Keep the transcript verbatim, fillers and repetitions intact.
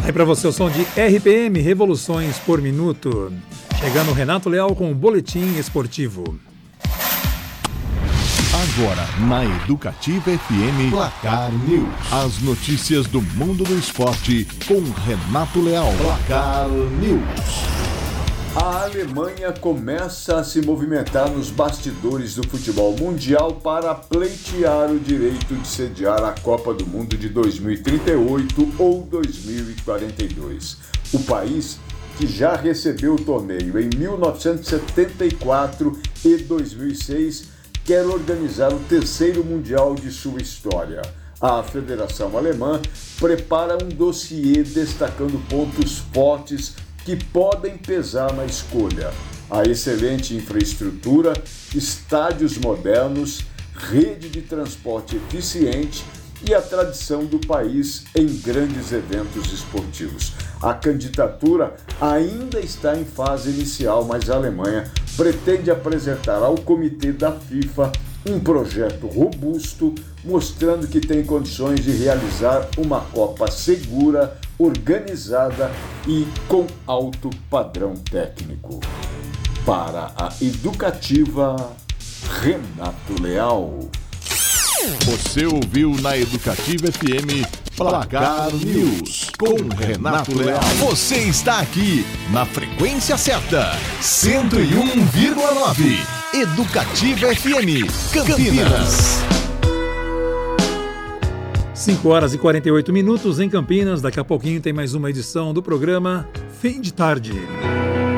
Aí para você o som de R P M, Revoluções por Minuto. Chegando o Renato Leal com o Boletim Esportivo. Agora, na Educativa F M, Placar News. As notícias do mundo do esporte com Renato Leal. Placar News. A Alemanha começa a se movimentar nos bastidores do futebol mundial para pleitear o direito de sediar a Copa do Mundo de dois mil e trinta e oito ou dois mil e quarenta e dois. O país, que já recebeu o torneio em mil novecentos e setenta e quatro e dois mil e seis, quer organizar o terceiro Mundial de sua história. A Federação Alemã prepara um dossiê destacando pontos fortes que podem pesar na escolha: a excelente infraestrutura, estádios modernos, rede de transporte eficiente e a tradição do país em grandes eventos esportivos. A candidatura ainda está em fase inicial, mas a Alemanha pretende apresentar ao Comitê da FIFA um projeto robusto, mostrando que tem condições de realizar uma Copa segura, organizada e com alto padrão técnico. Para a Educativa, Renato Leal. Você ouviu na Educativa F M Placar News com Renato Leal. Você está aqui na frequência certa, cento e um vírgula nove. Educativa F M Campinas. cinco horas e quarenta e oito minutos em Campinas. Daqui a pouquinho tem mais uma edição do programa Fim de Tarde.